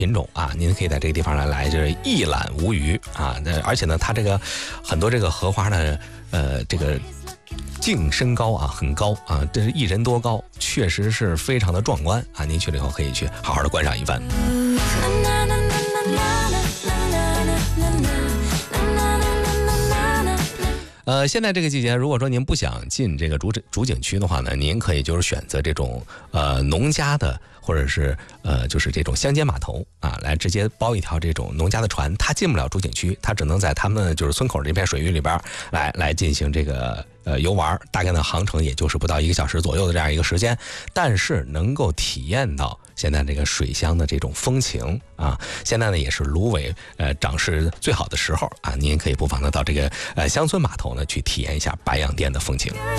品种啊，您可以在这个地方呢来就是一览无余啊。而且呢，它这个很多这个荷花呢，这个净身高啊很高啊，这是1人多高，确实是非常的壮观啊。您去了以后可以去好好的观赏一番。现在这个季节，如果说您不想进这个主景区的话呢，您可以就是选择这种农家的，或者是就是这种乡间码头啊，来直接包一条这种农家的船，它进不了主景区，它只能在他们就是村口这片水域里边来进行这个游玩，大概呢航程也就是不到1个小时左右的这样一个时间，但是能够体验到现在这个水乡的这种风情啊。现在呢也是芦苇长势最好的时候啊，您可以不妨的到这个乡村码头呢去体验一下白洋淀的风情。